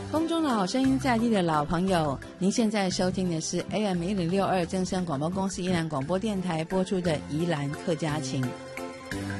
空中的好声音在地的老朋友，您现在收听的是 AM1062正声广播公司宜兰广播电台播出的宜兰客家情。